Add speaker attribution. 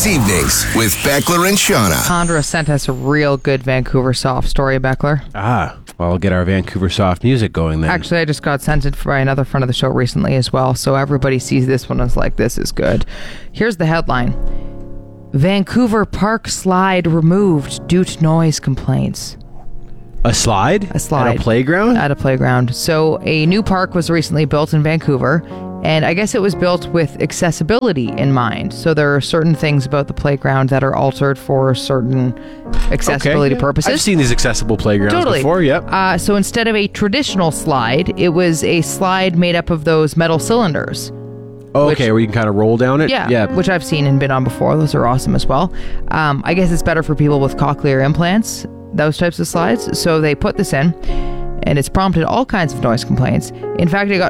Speaker 1: Weekdays evenings with Beckler and Shauna.
Speaker 2: Andra sent us a real good Vancouver Soft story, Beckler.
Speaker 3: Well, I'll get our Vancouver Soft music going then.
Speaker 2: Actually, I just got sent it by another friend of the show recently as well, so everybody sees this one as like, this is good. Here's the headline. Vancouver Park slide removed due to noise complaints.
Speaker 3: A slide?
Speaker 2: A slide.
Speaker 3: At a playground?
Speaker 2: At a playground. So a new park was recently built in Vancouver, and I guess it was built with accessibility in mind. So there are certain things about the playground that are altered for certain accessibility purposes.
Speaker 3: I've seen these accessible playgrounds before, yep.
Speaker 2: So instead of a traditional slide, it was a slide made up of those metal cylinders.
Speaker 3: Okay, where you can kind of roll down it?
Speaker 2: Yeah, which I've seen and been on before. Those are awesome as well. I guess it's better for people with cochlear implants, those types of slides. So they put this in, and it's prompted all kinds of noise complaints. In fact, it got